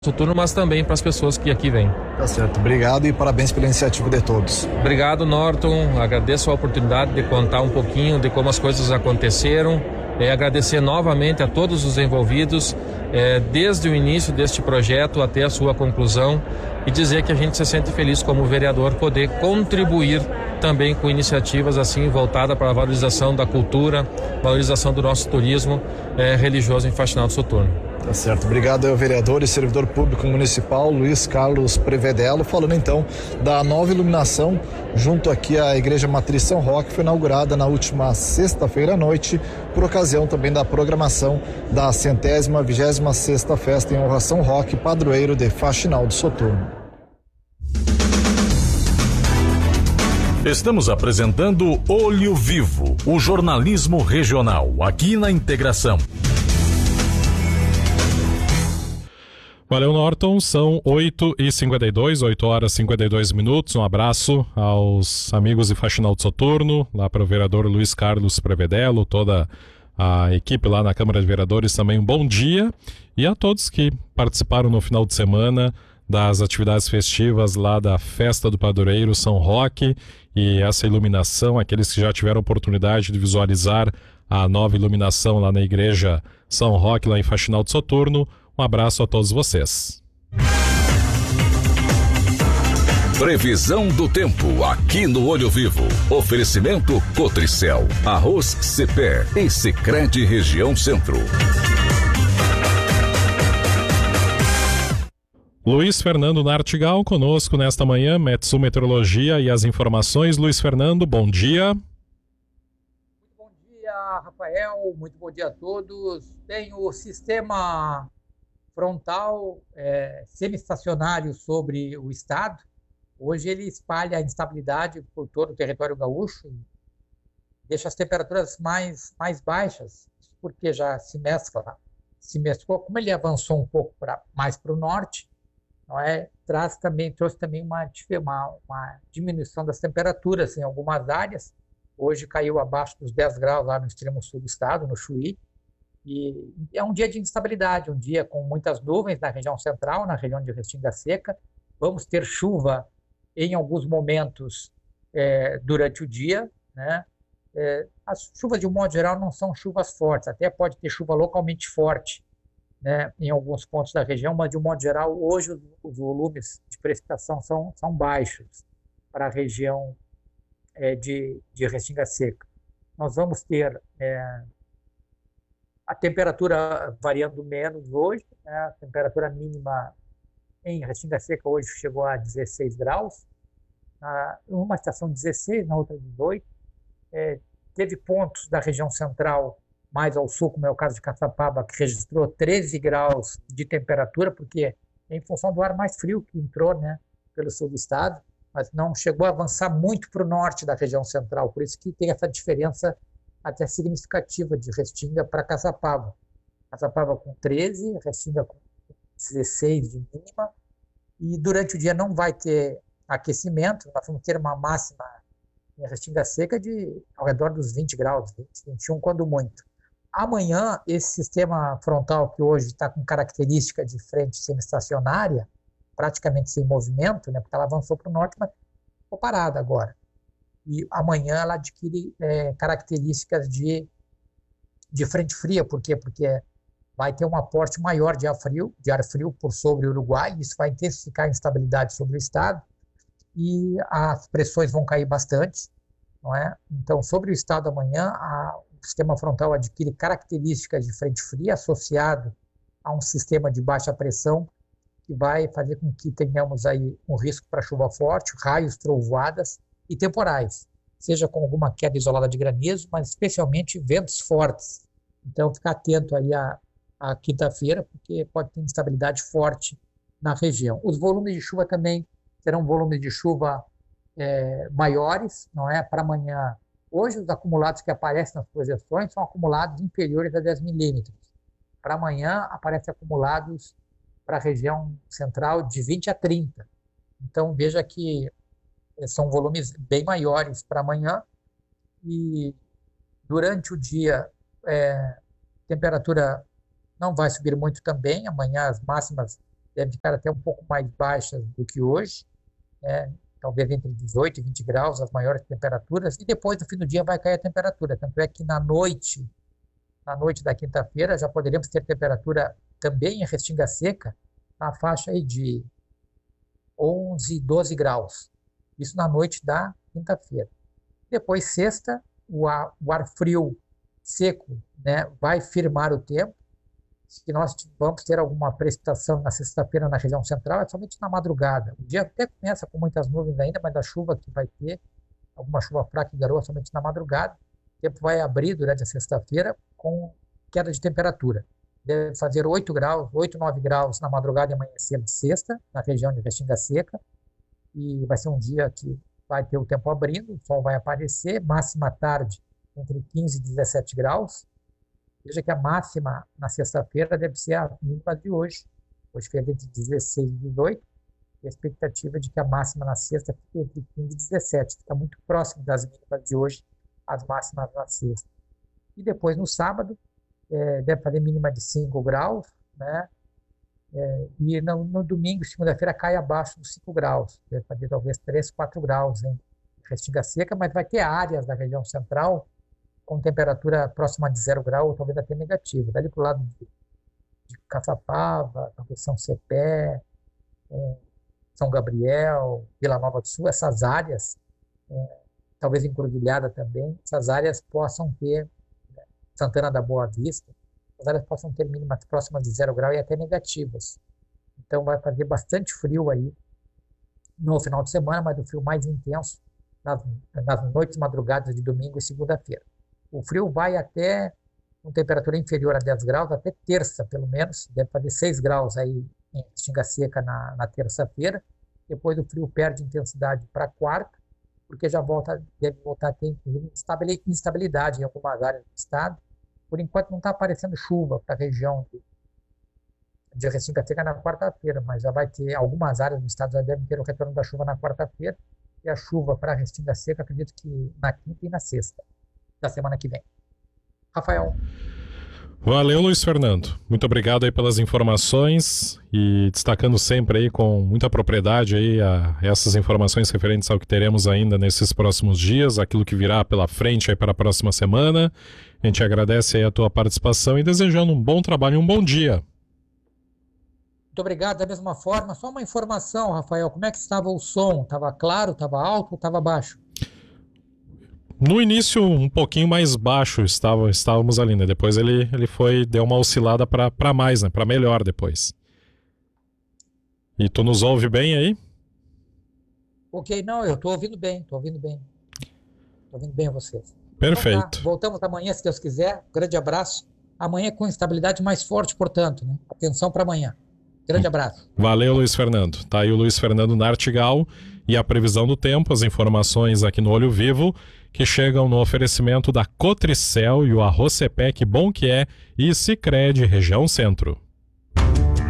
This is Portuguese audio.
Soturno, mas também para as pessoas que aqui vêm. Tá certo, obrigado e parabéns pela iniciativa de todos. Obrigado, Norton, agradeço a oportunidade de contar um pouquinho de como as coisas aconteceram, agradecer novamente a todos os envolvidos, desde o início deste projeto até a sua conclusão, e dizer que a gente se sente feliz como vereador poder contribuir também com iniciativas assim voltadas para a valorização da cultura, valorização do nosso turismo religioso em Faxinal do Soturno. Tá certo, obrigado ao vereador e servidor público municipal Luiz Carlos Prevedelo, falando então da nova iluminação junto aqui à Igreja Matriz São Roque, que foi inaugurada na última sexta-feira à noite, por ocasião também da programação da 126ª Festa em Honra a São Roque, padroeiro de Faxinal do Soturno. Estamos apresentando Olho Vivo, o jornalismo regional, aqui na Integração. Valeu, Norton, são 8h52, 8 horas e 52 minutos. Um abraço aos amigos de Faxinal do Soturno, lá para o vereador Luiz Carlos Prevedelo, toda a equipe lá na Câmara de Vereadores também um bom dia, e a todos que participaram no final de semana das atividades festivas lá da Festa do Padroeiro São Roque, e essa iluminação, aqueles que já tiveram oportunidade de visualizar a nova iluminação lá na Igreja São Roque, lá em Faxinal do Soturno. Um abraço a todos vocês. Previsão do tempo aqui no Olho Vivo. Oferecimento Cotricel, Arroz Cepé e Sicredi Região Centro. Luiz Fernando Nartigal conosco nesta manhã, Metsu Meteorologia e as informações. Luiz Fernando, bom dia. Muito bom dia, Rafael, muito bom dia a todos. Tem o sistema frontal semi-estacionário sobre o estado. Hoje ele espalha a instabilidade por todo o território gaúcho e deixa as temperaturas mais baixas, porque já se mesclou. Como ele avançou um pouco mais para o norte, não é? Trouxe também uma diminuição das temperaturas em algumas áreas. Hoje caiu abaixo dos 10 graus lá no extremo sul do estado, no Chuí. E é um dia de instabilidade, um dia com muitas nuvens na região central, na região de Restinga Seca. Vamos ter chuva em alguns momentos durante o dia, né? As chuvas, de um modo geral, não são chuvas fortes, até pode ter chuva localmente forte, né, em alguns pontos da região, mas, de um modo geral, hoje os volumes de precipitação são baixos para a região de Restinga Seca. Nós vamos ter a temperatura variando menos hoje, né? A temperatura mínima em Restinga Seca hoje chegou a 16 graus, uma estação 16, na outra 18. Teve pontos da região central mais ao sul, como é o caso de Caçapava, que registrou 13 graus de temperatura, porque é em função do ar mais frio que entrou, né, pelo sul do estado, mas não chegou a avançar muito para o norte da região central, por isso que tem essa diferença até significativa de Restinga para Caçapava. Caçapava com 13, Restinga com 16 de mínima, e durante o dia não vai ter aquecimento, nós vamos ter uma máxima em Restinga Seca de ao redor dos 20 graus, 20, 21 quando muito. Amanhã, esse sistema frontal que hoje está com característica de frente semi-estacionária, praticamente sem movimento, né, porque ela avançou para o norte, mas ficou parada agora. E amanhã ela adquire características de frente fria. Por quê? Porque vai ter um aporte maior de ar frio por sobre o Uruguai, isso vai intensificar a instabilidade sobre o estado, e as pressões vão cair bastante, não é? Então, sobre o estado amanhã, o sistema frontal adquire características de frente fria associado a um sistema de baixa pressão que vai fazer com que tenhamos aí um risco para chuva forte, raios, trovoadas e temporais, seja com alguma queda isolada de granizo, mas especialmente ventos fortes. Então, ficar atento aí à quinta-feira, porque pode ter instabilidade forte na região. Os volumes de chuva também serão volumes de chuva maiores, não é? Para amanhã. Hoje, os acumulados que aparecem nas projeções são acumulados inferiores a 10 milímetros. Para amanhã, aparecem acumulados para a região central de 20 a 30. Então, veja que são volumes bem maiores para amanhã. E durante o dia, temperatura não vai subir muito também. Amanhã as máximas devem ficar até um pouco mais baixas do que hoje, né? Talvez entre 18 e 20 graus, as maiores temperaturas, e depois, no fim do dia, vai cair a temperatura. Tanto é que na noite da quinta-feira, já poderíamos ter temperatura também em Restinga Seca, na faixa aí de 11, 12 graus. Isso na noite da quinta-feira. Depois, sexta, o ar frio seco, né, vai firmar o tempo. Se nós vamos ter alguma precipitação na sexta-feira na região central, é somente na madrugada. O dia até começa com muitas nuvens ainda, mas a chuva que vai ter, alguma chuva fraca e garoa somente na madrugada. O tempo vai abrir durante a sexta-feira com queda de temperatura. Deve fazer 8 graus, 8, 9 graus na madrugada e amanhecer de sexta, na região de Restinga Seca. E vai ser um dia que vai ter o tempo abrindo, o sol vai aparecer, máxima à tarde entre 15 e 17 graus. Veja que a máxima na sexta-feira deve ser a mínima de hoje. Hoje foi entre 16 e 18. E a expectativa de que a máxima na sexta fique entre 15 e 17. Fica muito próximo das mínimas de hoje, as máximas na sexta. E depois, no sábado, deve fazer mínima de 5 graus, né? E no domingo, segunda-feira, cai abaixo dos 5 graus. Deve fazer talvez 3, 4 graus em Restinga Seca, mas vai ter áreas da região central com temperatura próxima de 0 grau, ou talvez até negativo. Dali para o lado de Caçapava, talvez São Cepé, São Gabriel, Vila Nova do Sul, essas áreas, talvez Encruzilhada também, essas áreas possam ter, Santana da Boa Vista, essas áreas possam ter mínimas próximas de 0 grau e até negativas. Então vai fazer bastante frio aí no final de semana, mas o frio mais intenso nas noites madrugadas de domingo e segunda-feira. O frio vai até uma temperatura inferior a 10 graus, até terça, pelo menos. Deve fazer 6 graus aí em Restinga Seca na terça-feira. Depois o frio perde intensidade para quarta, porque deve voltar a ter, inclusive, instabilidade em algumas áreas do estado. Por enquanto não está aparecendo chuva para a região de Restinga Seca na quarta-feira, mas já vai ter, algumas áreas do estado já devem ter o retorno da chuva na quarta-feira, e a chuva para a Restinga Seca, acredito que na quinta e na sexta da semana que vem. Rafael. Valeu, Luiz Fernando. Muito obrigado aí pelas informações e destacando sempre aí com muita propriedade aí essas informações referentes ao que teremos ainda nesses próximos dias, aquilo que virá pela frente aí para a próxima semana. A gente agradece aí a tua participação e desejando um bom trabalho e um bom dia. Muito obrigado, da mesma forma. Só uma informação, Rafael, como é que estava o som? Estava claro, estava alto ou estava baixo? No início, um pouquinho mais baixo estávamos ali, né? Depois ele deu uma oscilada para mais, né? Para melhor depois. E tu nos ouve bem aí? Ok, não, eu estou ouvindo bem. Estou ouvindo bem vocês. Perfeito. Então, tá. Voltamos amanhã, se Deus quiser. Grande abraço. Amanhã com instabilidade mais forte, portanto, né? Atenção para amanhã. Grande abraço. Valeu, Luiz Fernando. Tá aí o Luiz Fernando Nartigal e a previsão do tempo, as informações aqui no Olho Vivo, que chegam no oferecimento da Cotricel e o Arroz Cepé, que bom que é, e Sicredi, região centro.